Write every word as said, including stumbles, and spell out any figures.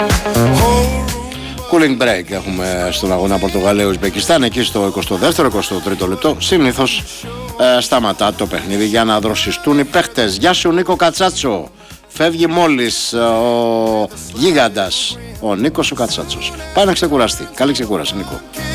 Cooling break έχουμε στον αγώνα Πορτογαλία-Ουσμπεκιστάν. Εκεί στο εικοστό δεύτερο εικοστό τρίτο λεπτό συνήθως ε, σταματά το παιχνίδι για να δροσιστούν οι παίχτες. Γεια σου Νίκο Κατσάτσο. Φεύγει μόλις ε, ο γίγαντας ο Νίκος ο Κατσάτσος. Πάει να ξεκουραστεί. Καλή ξεκούραση Νίκο.